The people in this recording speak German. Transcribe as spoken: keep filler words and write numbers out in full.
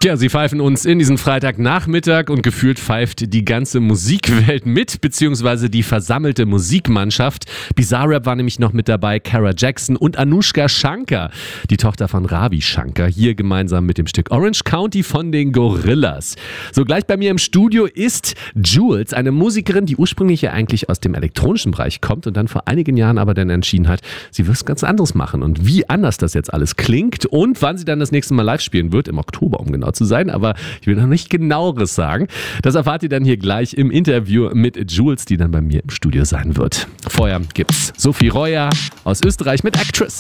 Tja, sie pfeifen uns in diesen Freitagnachmittag und gefühlt pfeift die ganze Musikwelt mit, beziehungsweise die versammelte Musikmannschaft. Bizarrap war nämlich noch mit dabei, Kara Jackson und Anushka Shankar, die Tochter von Ravi Shankar, hier gemeinsam mit dem Stück Orange County von den Gorillaz. So, gleich bei mir im Studio ist Jules, eine Musikerin, die ursprünglich ja eigentlich aus dem elektronischen Bereich kommt und dann vor einigen Jahren aber dann entschieden hat, sie will was ganz anderes machen. Und wie anders das jetzt alles klingt und wann sie dann das nächste Mal live spielen wird, im Oktober, um genau zu sein, aber ich will noch nicht genaueres sagen. Das erfahrt ihr dann hier gleich im Interview mit Jules, die dann bei mir im Studio sein wird. Vorher gibt's Sophie Reuer aus Österreich mit Actress.